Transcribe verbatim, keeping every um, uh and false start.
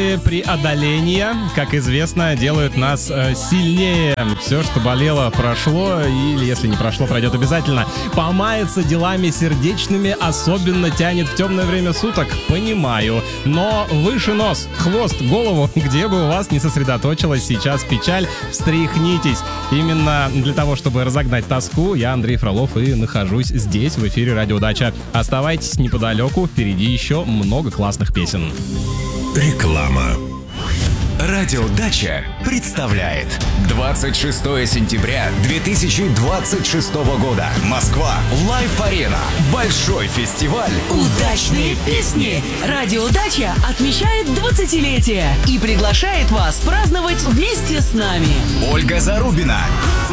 трудности преодоления, как известно, делают нас э, сильнее. Все, что болело, прошло, или если не прошло, пройдет обязательно. Помаяться делами сердечными особенно тянет в темное время суток, понимаю. Но выше нос, хвост, голову, где бы у вас не сосредоточилась сейчас печаль, встряхнитесь. Именно для того, чтобы разогнать тоску, я, Андрей Фролов, и нахожусь здесь, в эфире Радио Дача. Оставайтесь неподалеку, впереди еще много классных песен. Реклама. Радио Дача представляет двадцать шестого сентября две тысячи двадцать шестого года. Москва. Лайф-арена. Большой фестиваль. Удачные песни. Радио Дача отмечает двадцатилетие и приглашает вас праздновать вместе с нами. Ольга Зарубина.